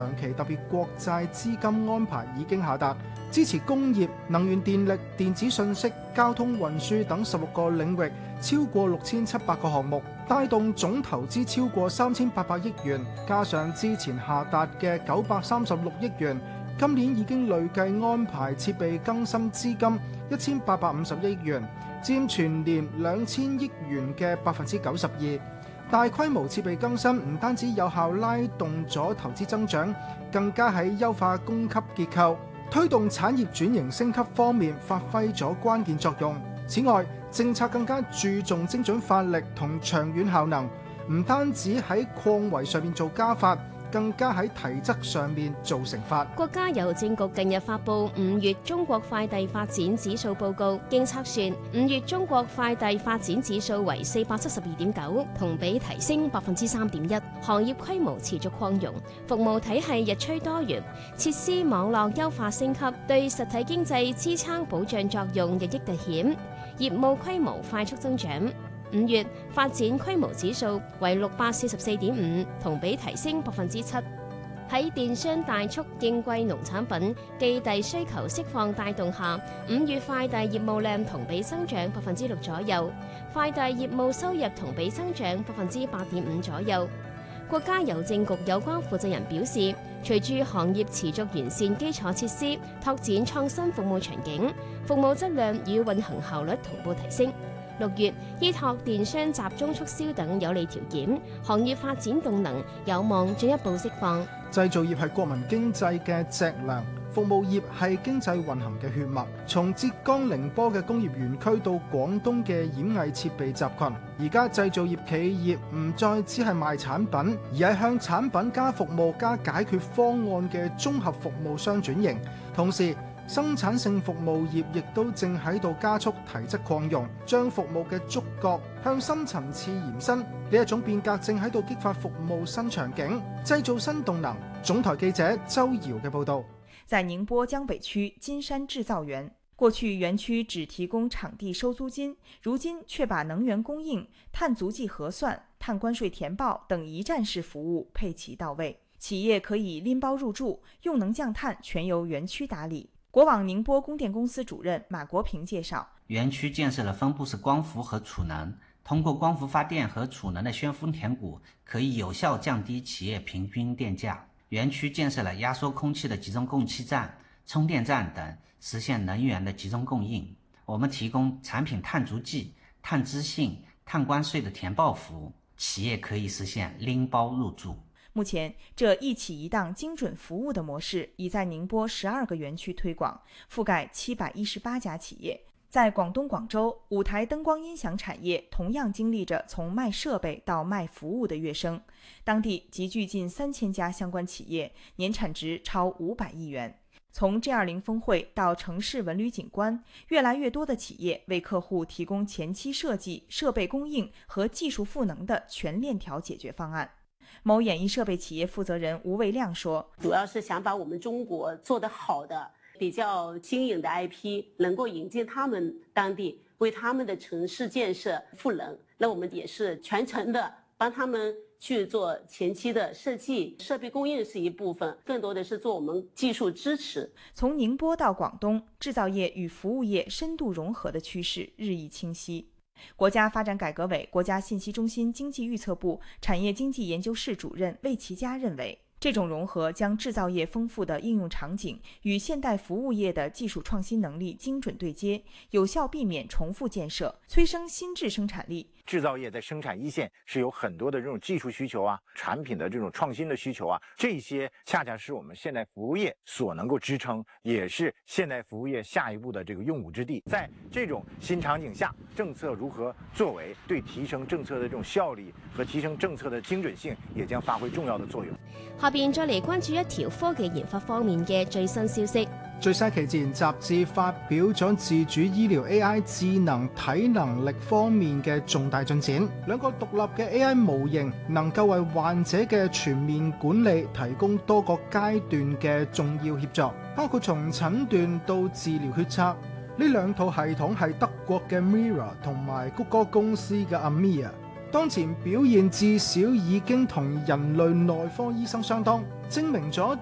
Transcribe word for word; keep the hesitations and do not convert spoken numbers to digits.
長期特別國債資金安排已經下達，支持工業、能源電力、電子信息、交通運輸等十六個領域，超過六千七百個項目，帶動總投資超過三千八百億元，加上之前下達嘅九百三十六億元，今年已經累計安排設備更新資金一千八百五十億元，佔全年兩千億元嘅百分之九十二。大規模設備更新唔單止有效拉動咗投資增長，更加喺優化供給結構、推動產業轉型升級方面發揮咗關鍵作用。此外，政策更加注重精準發力同長遠效能，唔單止喺擴圍上面做加法，更加喺體質上面做乘法。 國家郵政局近日發布五月中國快遞發展指數報告，經測算，五月中國快遞發展指數為四百七十二點九，同比提升百分之三點一。行業規模持續擴容，服務體系日趨多元，設施網絡優化升級，對實體經濟支撐保障作用日益凸顯，業務規模快速增長。五月發展規模指數為六百四十四點五，同比提升百分之七。喺電商大促應季農產品寄遞需求釋放帶動下，五月快遞業務量同比增長百分之六左右，快遞業務收入同比增長百分之八點五左右。國家郵政局有關負責人表示，隨住行業持續完善基礎設施，拓展創新服務場景，服務質量與運行效率同步提升。六月，依託電商集中促銷等有利條件，行業發展動能有望進一步釋放。 製造業係國民經濟嘅脊樑，服務業係經濟運行嘅血脈。從浙江寧波嘅工業園區到廣東嘅演藝設備集群，而家製造業企業唔再只係賣產品，而係向產品加服務加解決方案嘅綜合服務商轉型。同時，生產性服務業亦都正喺度加速體質擴容，將服務嘅觸覺向深層次延伸。呢一種變革正喺度激發服務新場景，製造新動能。總台記者周瑤嘅報道。 在寧波江北區金山製造園，過去園區只提供場地收租金，如今卻把能源供應、碳足跡核算、碳關稅填報等一站式服務配齊到位，企業可以拎包入住，用能降碳全由園區打理。國網寧波供電公司主任馬國平介紹， 園區建設了分布式光伏和儲能，通過光伏發電和儲能的旋風填谷，可以有效降低企業平均電價。園區建設了壓縮空氣的集中供氣站、充電站等，實現能源的集中供應。我們提供產品碳足跡、碳資訊、碳關稅的填報服務，企業可以實現拎包入住。 目前，這一企一檔精準服務的模式已在寧波十二個園區推廣，覆蓋七百一十八家企業。在廣東廣州，舞台燈光音響產業同樣經歷着從賣設備到賣服務的躍升，當地集聚近三千家相關企業，年產值超五百億元。從 G 二十 峰會到城市文旅景觀，越來越多的企業為客戶提供前期設計、設備供應和技術賦能的全鏈條解決方案。某演藝設備企業負責人吳衛亮說， 主要是想把我們中國做得好的比較新穎的 I P 能夠引進他們當地，為他們的城市建設賦能。那我們也是全程的幫他們去做前期的設計，設備供應是一部分，更多的是做我們技術支持。 從寧波到廣東，製造業與服務業深度融合的趨勢日益清晰。國家發展改革委國家信息中心經濟預測部產業經濟研究室主任魏其佳認為，這種融合將製造業豐富的應用場景與現代服務業的技術創新能力精準對接，有效避免重複建設，催生新質生產力。 製造業在生產一線是有很多的這種技術需求啊，產品的這種創新的需求啊，這些恰恰是我們現代服務業所能夠支撐，也是現代服務業下一步的這個用武之地。在這種新場景下，政策如何作為，對提升政策的這種效率和提升政策的精準性，也將發揮重要的作用。 下邊再嚟關注一條科技研發方面嘅最新消息。 最新期自然雜誌發表咗自主醫療 A I 智能體能力方面嘅重大進展。兩個獨立嘅 A I 模型能夠為患者嘅全面管理提供多個階段嘅重要協助，包括從診斷到治療決策。呢兩套系統係德國嘅 Mira 同埋谷歌公司嘅 Amir。當前表現至少已經同人類內科醫生相當。 證明咗